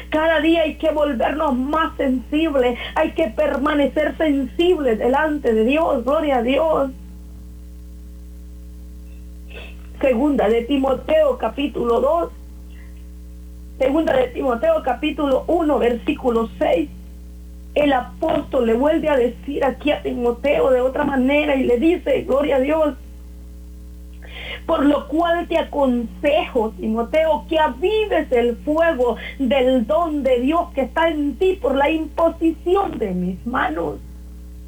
Cada día hay que volvernos más sensibles. Hay que permanecer sensibles delante de Dios. Gloria a Dios. Segunda de Timoteo capítulo 2. Segunda de Timoteo capítulo 1 versículo 6. El apóstol le vuelve a decir aquí a Timoteo de otra manera y le dice, gloria a Dios, por lo cual te aconsejo, Timoteo, que avives el fuego del don de Dios que está en ti por la imposición de mis manos.